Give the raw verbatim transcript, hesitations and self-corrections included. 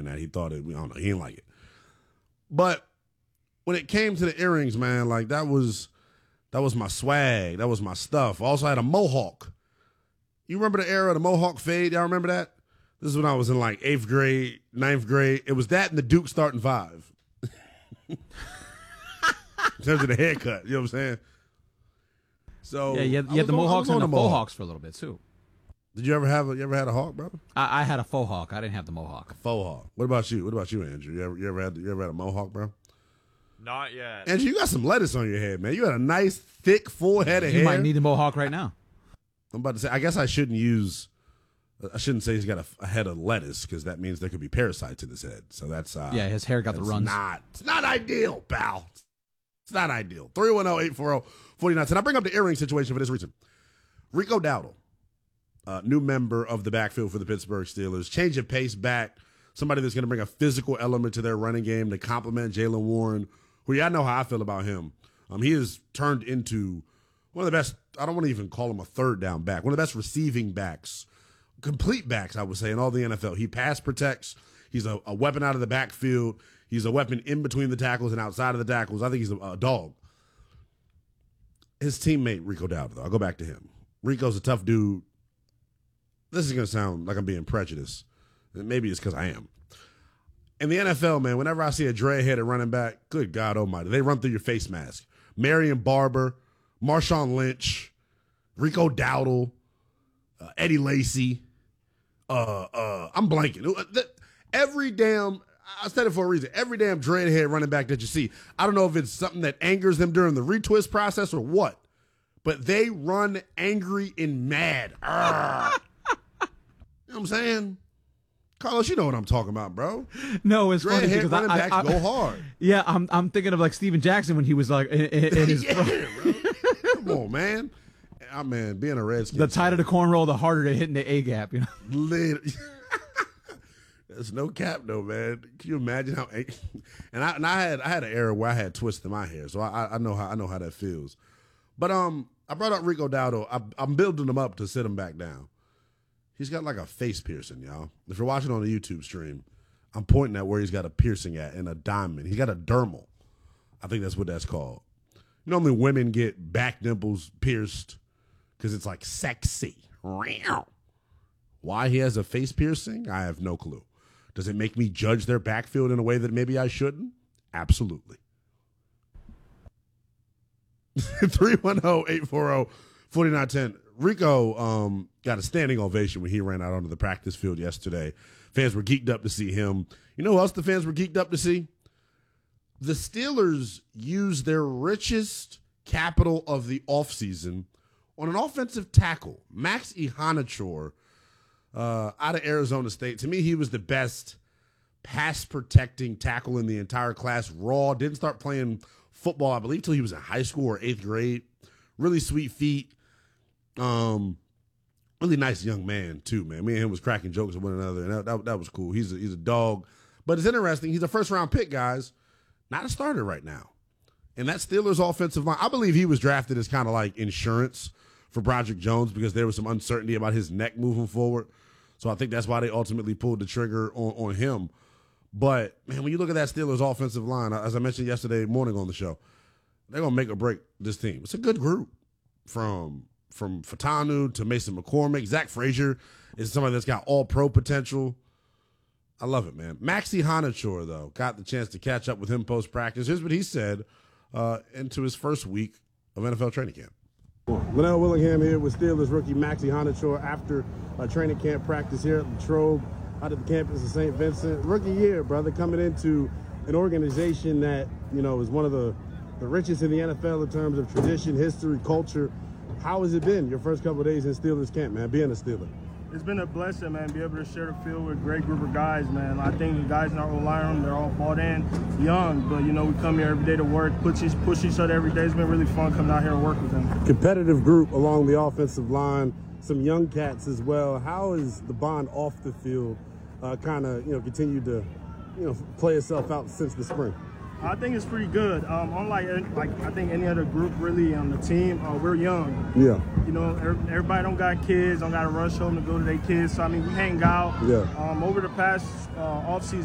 that. He thought it, I don't know, he didn't like it. But when it came to the earrings, man, like that was that was my swag. That was my stuff. I also had a mohawk. You remember the era of the mohawk fade? Y'all remember that? This is when I was in like eighth grade, ninth grade. It was that and the Duke starting five. In terms of the haircut, you know what I'm saying? So yeah, you had, you had the on, mohawks and the mohawk. faux hawks for a little bit too. Did you ever have a, you ever had a hawk, brother? I, I had a faux hawk. I didn't have the mohawk. Faux hawk. What about you? What about you, Andrew? You ever you ever had you ever had a mohawk, bro? Not yet. Andrew, you got some lettuce on your head, man. You had a nice, thick, full head of you hair. You might need a mohawk right now. I'm about to say. I guess I shouldn't use. I shouldn't say he's got a, a head of lettuce because that means there could be parasites in his head. So that's uh, yeah, his hair got the runs. Not, it's not ideal, pal. It's not ideal. three one zero, eight four zero, four nine one zero. I bring up the earring situation for this reason. Rico Dowdle, uh, new member of the backfield for the Pittsburgh Steelers. Change of pace back. Somebody that's going to bring a physical element to their running game to complement Jaylen Warren, who y'all know how I feel about him. Um, he has turned into one of the best, I don't want to even call him a third down back, one of the best receiving backs, complete backs, I would say, in all the N F L. He pass protects. He's a, a weapon out of the backfield. He's a weapon in between the tackles and outside of the tackles. I think he's a, a dog. His teammate, Rico Dowdle, though, I'll go back to him. Rico's a tough dude. This is going to sound like I'm being prejudiced. Maybe it's because I am. In the N F L, man, whenever I see a dread-headed running back, good God almighty, they run through your face mask. Marion Barber, Marshawn Lynch, Rico Dowdle, uh, Eddie Lacy. Uh, uh, I'm blanking. Every damn, I said it for a reason, every damn dreadhead running back that you see, I don't know if it's something that angers them during the retwist process or what, but they run angry and mad. You know what I'm saying? Carlos, you know what I'm talking about, bro. No, it's funny because running I, backs I, I, go hard. Yeah, I'm I'm thinking of like Steven Jackson when he was like in, in, in his. Yeah, bro. Come on, man. I mean, being a Redskin. The tighter the cornrow, the harder they're hitting the A gap. You know. Literally. There's no cap though, man. Can you imagine how? And I and I had I had an era where I had twists in my hair, so I I know how I know how that feels. But um, I brought up Rico Dowdle. I, I'm building him up to sit him back down. He's got like a face piercing, y'all. If you're watching on the YouTube stream, I'm pointing at where he's got a piercing at and a diamond. He's got a dermal. I think that's what that's called. Normally women get back dimples pierced because it's like sexy. Why he has a face piercing, I have no clue. Does it make me judge their backfield in a way that maybe I shouldn't? Absolutely. three one zero, eight four zero, four nine one zero. Rico um, got a standing ovation when he ran out onto the practice field yesterday. Fans were geeked up to see him. You know who else the fans were geeked up to see? The Steelers used their richest capital of the offseason on an offensive tackle, Max Ihanachor, uh, out of Arizona State. To me, he was the best pass-protecting tackle in the entire class. Raw, didn't start playing football, I believe, till he was in high school or eighth grade. Really sweet feet. Um, really nice young man too, man. Me and him was cracking jokes with one another, and that, that, that was cool. He's a, he's a dog, but it's interesting. He's a first round pick, guys, not a starter right now. And that Steelers offensive line, I believe he was drafted as kind of like insurance for Broderick Jones because there was some uncertainty about his neck moving forward. So I think that's why they ultimately pulled the trigger on, on him. But man, when you look at that Steelers offensive line, as I mentioned yesterday morning on the show, they're gonna make or break this team. It's a good group from. From Fatanu to Mason McCormick. Zach Frazier is somebody that's got all pro potential. I love it, man. Maxi Ihanachor, though, got the chance to catch up with him post practice. Here's what he said uh, into his first week of N F L training camp. Linnell Willingham here with Steelers rookie Maxi Ihanachor after a training camp practice here at Latrobe out at the campus of Saint Vincent. Rookie year, brother, coming into an organization that, you know, is one of the, the richest in the N F L in terms of tradition, history, culture. How has it been your first couple of days in Steelers camp, man, being a Steeler? It's been a blessing, man, be able to share the field with a great group of guys, man. I think the guys in our O-line room, they're all bought in, young, but, you know, we come here every day to work, push each, push each other every day. It's been really fun coming out here and work with them. Competitive group along the offensive line, some young cats as well. How is the bond off the field uh, kind of, you know, continued to, you know, play itself out since the spring? I think it's pretty good. Um, unlike like I think any other group really on the team, uh, we're young. Yeah. You know, everybody don't got kids, don't got to rush home to go to their kids. So I mean, we hang out. Yeah. Um, over the past uh, off season.